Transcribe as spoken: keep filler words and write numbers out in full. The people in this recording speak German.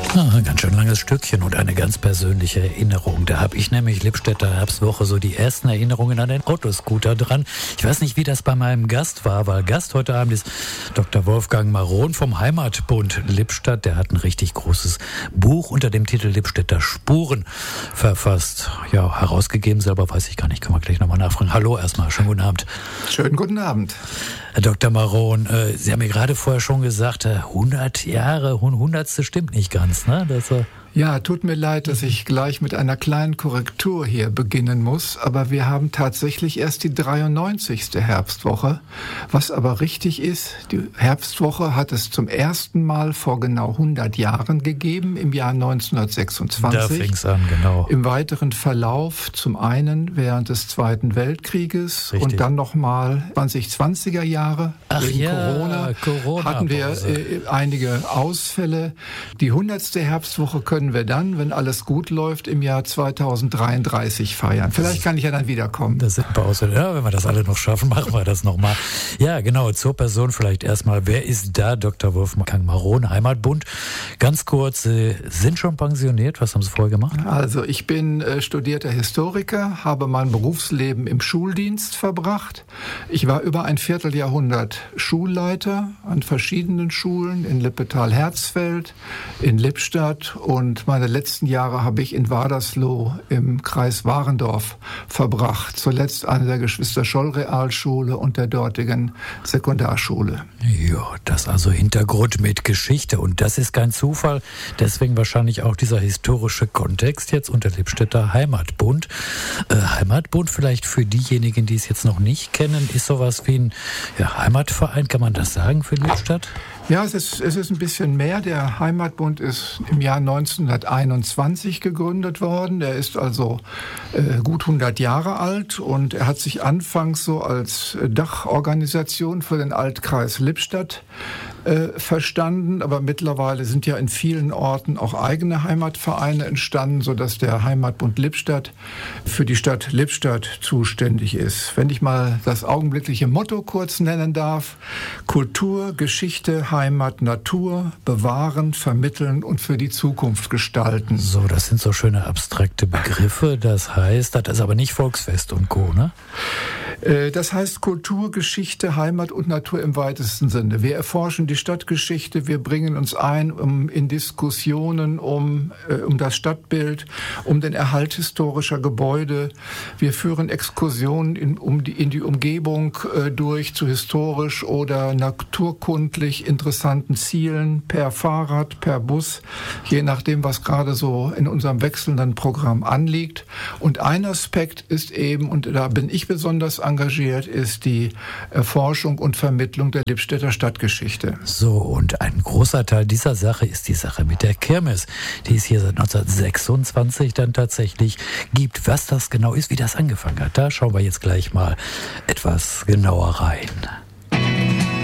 Ah, ein ganz schön langes Stückchen und eine ganz persönliche Erinnerung. Da habe ich nämlich Lippstädter Herbstwoche so die ersten Erinnerungen an den Autoscooter dran. Ich weiß nicht, wie das bei meinem Gast war, weil Gast heute Abend ist Doktor Wolfgang Maron vom Heimatbund Lippstadt. Der hat ein richtig großes Buch unter dem Titel Lippstädter Spuren verfasst. Ja, herausgegeben selber weiß ich gar nicht, kann man gleich nochmal nachfragen. Hallo erstmal, schönen guten Abend. Schönen guten Abend. Herr Doktor Maron, äh, Sie haben mir gerade vorher schon gesagt, äh, hundert Jahre, hundertste stimmt nicht ganz, ne? Das, äh Ja, tut mir leid, dass ich gleich mit einer kleinen Korrektur hier beginnen muss, aber wir haben tatsächlich erst die dreiundneunzigste Herbstwoche. Was aber richtig ist, die Herbstwoche hat es zum ersten Mal vor genau hundert Jahren gegeben, im Jahr neunzehnhundertsechsundzwanzig. Da fing's an, genau. Im weiteren Verlauf zum einen während des Zweiten Weltkrieges richtig. Und dann nochmal zwanzig zwanziger Jahre. Ach wegen ja, Corona, Corona hatten wir äh, einige Ausfälle. Die hundertste Herbstwoche können können wir dann, wenn alles gut läuft, im Jahr zweitausenddreiunddreißig feiern. Vielleicht kann ich ja dann wiederkommen. Das sind Pause. Ja, wenn wir das alle noch schaffen, machen wir das nochmal. Ja, genau, zur Person vielleicht erstmal. Wer ist da? Doktor Wolfgang Maron, Heimatbund. Ganz kurz, Sie sind schon pensioniert? Was haben Sie vorher gemacht? Also ich bin äh, studierter Historiker, habe mein Berufsleben im Schuldienst verbracht. Ich war über ein Vierteljahrhundert Schulleiter an verschiedenen Schulen in Lippetal-Herzfeld, in Lippstadt, und Und meine letzten Jahre habe ich in Wadersloh im Kreis Warendorf verbracht. Zuletzt an der Geschwister-Scholl-Realschule und der dortigen Sekundarschule. Ja, das also Hintergrund mit Geschichte. Und das ist kein Zufall. Deswegen wahrscheinlich auch dieser historische Kontext jetzt unter Lippstädter Heimatbund. Äh, Heimatbund vielleicht für diejenigen, die es jetzt noch nicht kennen, ist sowas wie ein ja, Heimatverein, kann man das sagen für Lippstadt? Ja, es ist, es ist ein bisschen mehr. Der Heimatbund ist im Jahr neunzehnhunderteinundzwanzig gegründet worden. Er ist also äh, gut hundert Jahre alt und er hat sich anfangs so als Dachorganisation für den Altkreis Lippstadt äh, verstanden. Aber mittlerweile sind ja in vielen Orten auch eigene Heimatvereine entstanden, sodass der Heimatbund Lippstadt für die Stadt Lippstadt zuständig ist. Wenn ich mal das augenblickliche Motto kurz nennen darf: Kultur, Geschichte, Heimat, Natur, bewahren, vermitteln und für die Zukunft gestalten. So, das sind so schöne abstrakte Begriffe. Das heißt, das ist aber nicht Volksfest und Co., ne? Das heißt Kultur, Geschichte, Heimat und Natur im weitesten Sinne. Wir erforschen die Stadtgeschichte, wir bringen uns ein um, in Diskussionen um, äh, um das Stadtbild, um den Erhalt historischer Gebäude. Wir führen Exkursionen in, um die, in die Umgebung äh, durch zu historisch oder naturkundlich interessanten Zielen, per Fahrrad, per Bus, je nachdem, was gerade so in unserem wechselnden Programm anliegt. Und ein Aspekt ist eben, und da bin ich besonders engagiert, ist die Erforschung und Vermittlung der Lippstädter Stadtgeschichte. So, und ein großer Teil dieser Sache ist die Sache mit der Kirmes, die es hier seit neunzehnhundertsechsundzwanzig dann tatsächlich gibt. Was das genau ist, wie das angefangen hat, da schauen wir jetzt gleich mal etwas genauer rein.